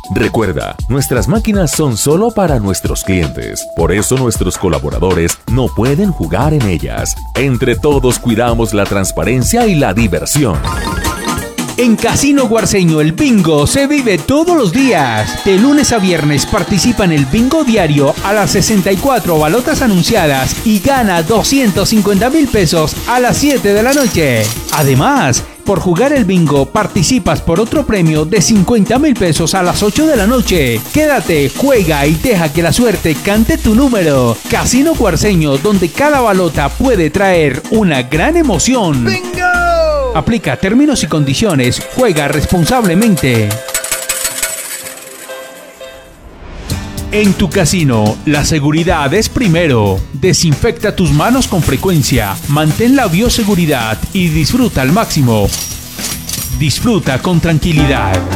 Recuerda, nuestras máquinas son solo para nuestros clientes. Por eso nuestros colaboradores no pueden jugar en ellas. Entre todos cuidamos la transparencia y la diversión. En Casino Guarceño el bingo se vive todos los días. De lunes a viernes participa en el bingo diario a las 64 balotas anunciadas y gana 250,000 pesos a las 7 de la noche. Además, por jugar el bingo participas por otro premio de 50,000 pesos a las 8 de la noche. Quédate, juega y deja que la suerte cante tu número. Casino Guarceño, donde cada balota puede traer una gran emoción. ¡Bingo! Aplica términos y condiciones. Juega responsablemente. En tu casino, la seguridad es primero. Desinfecta tus manos con frecuencia. Mantén la bioseguridad y disfruta al máximo. Disfruta con tranquilidad.